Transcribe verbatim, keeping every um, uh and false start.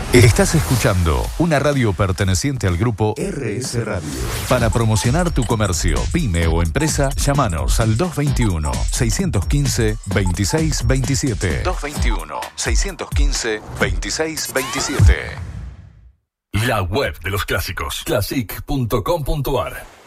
Estás escuchando una radio perteneciente al grupo R S Radio. Para promocionar tu comercio, pyme o empresa, llámanos al dos veintiuno, seiscientos quince, veintiséis veintisiete. dos veintiuno, seiscientos quince, veintiséis veintisiete. La web de los clásicos. classic punto com punto ar